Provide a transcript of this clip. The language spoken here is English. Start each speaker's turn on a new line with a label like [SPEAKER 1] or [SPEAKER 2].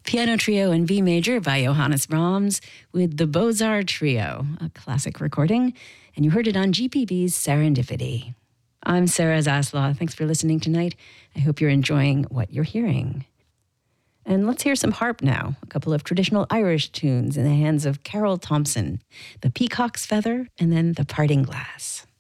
[SPEAKER 1] Piano Trio in B Major by Johannes Brahms with the Beaux Arts Trio, a classic recording, and you heard it on GPB's Serendipity. I'm Sarah Zaslaw. Thanks for listening tonight. I hope you're enjoying what you're hearing. And let's hear some harp now, a couple of traditional Irish tunes in the hands of Carol Thompson, The Peacock's Feather and then The Parting Glass.